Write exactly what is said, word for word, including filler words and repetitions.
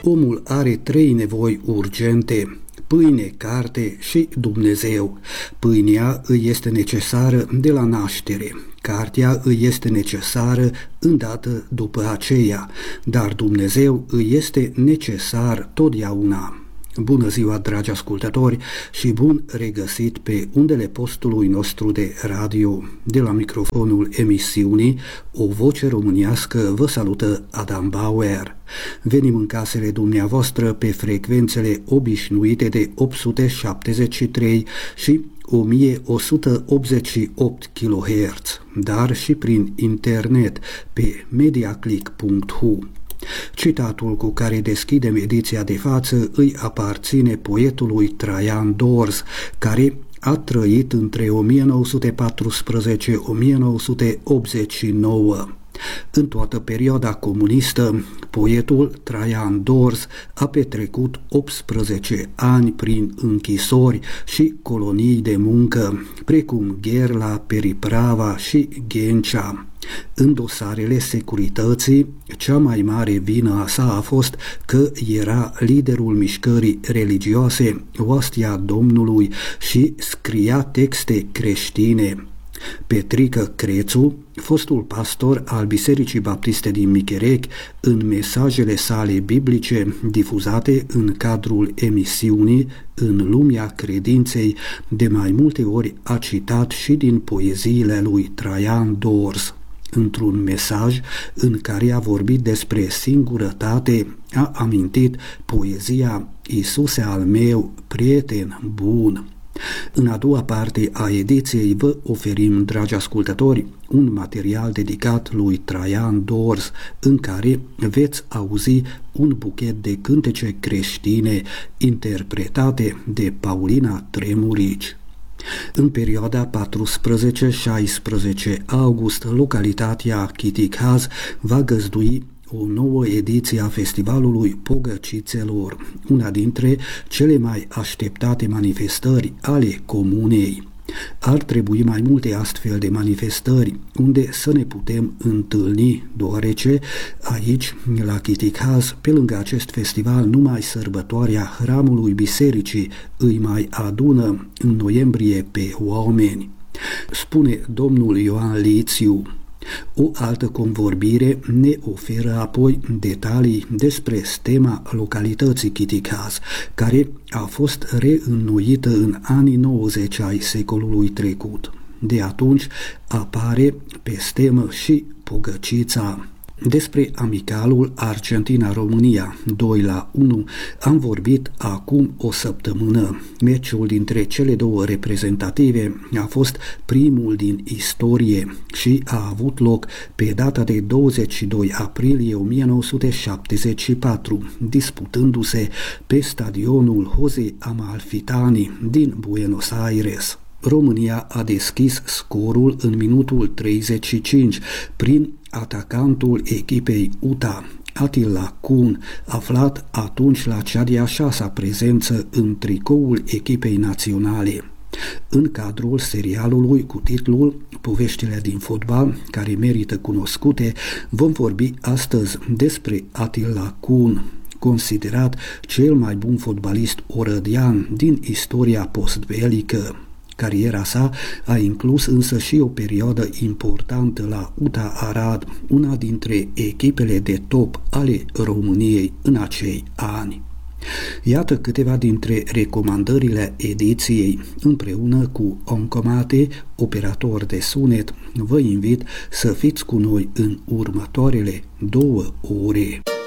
Omul are trei nevoi urgente: pâine, carte și Dumnezeu. Pâinea îi este necesară de la naștere, cartea îi este necesară îndată după aceea, dar Dumnezeu îi este necesar totdeauna. Bună ziua, dragi ascultători, și bun regăsit pe undele postului nostru de radio. De la microfonul emisiunii O Voce Românească vă salută Adam Bauer. Venim în casele dumneavoastră pe frecvențele obișnuite de opt sute șaptezeci și trei și o mie o sută optzeci și opt kilohertz, dar și prin internet pe mediaclick punct h u. Citatul cu care deschidem ediția de față îi aparține poetului Traian Dors, care a trăit între o mie nouă sute paisprezece - o mie nouă sute optzeci și nouă. În toată perioada comunistă, poetul Traian Dors a petrecut optsprezece ani prin închisori și colonii de muncă, precum Gherla, Periprava și Ghencea. În dosarele securității, cea mai mare vină a sa a fost că era liderul mișcării religioase Oastia Domnului și scria texte creștine. Petrică Crețu, fostul pastor al Bisericii Baptiste din Micherec, în mesajele sale biblice difuzate în cadrul emisiunii În lumea credinței, de mai multe ori a citat și din poeziile lui Traian Dors. Într-un mesaj în care a vorbit despre singurătate, a amintit poezia Iisuse al meu, prieten bun. În a doua parte a ediției vă oferim, dragi ascultători, un material dedicat lui Traian Dors, în care veți auzi un buchet de cântece creștine interpretate de Paulina Tremurici. În perioada paisprezece - șaisprezece august, localitatea Chitichaz va găzdui o nouă ediție a Festivalului Pogăcițelor, una dintre cele mai așteptate manifestări ale comunei. Ar trebui mai multe astfel de manifestări unde să ne putem întâlni, deoarece aici, la Chitichaz, pe lângă acest festival, numai sărbătoarea Hramului Bisericii îi mai adună în noiembrie pe oameni. Spune domnul Ioan Lițiu. O altă convorbire ne oferă apoi detalii despre stema localității Chitichaz, care a fost reînnoită în anii nouăzeci ai secolului trecut. De atunci apare pe stemă și Pogăcița. Despre amicalul Argentina-România doi la unu am vorbit acum o săptămână. Meciul dintre cele două reprezentative a fost primul din istorie și a avut loc pe data de douăzeci și doi aprilie o mie nouă sute șaptezeci și patru, disputându-se pe stadionul José Amalfitani din Buenos Aires. România a deschis scorul în minutul treizeci și cinci prin atacantul echipei U T A, Attila Kuhn, aflat atunci la cea de-a șasea prezență în tricoul echipei naționale. În cadrul serialului cu titlul Poveștile din fotbal, care merită cunoscute, vom vorbi astăzi despre Attila Kuhn, considerat cel mai bun fotbalist orădean din istoria postbelică. Cariera sa a inclus însă și o perioadă importantă la U T A Arad, una dintre echipele de top ale României în acei ani. Iată câteva dintre recomandările ediției. Împreună cu Oncomate, operator de sunet, vă invit să fiți cu noi în următoarele două ore.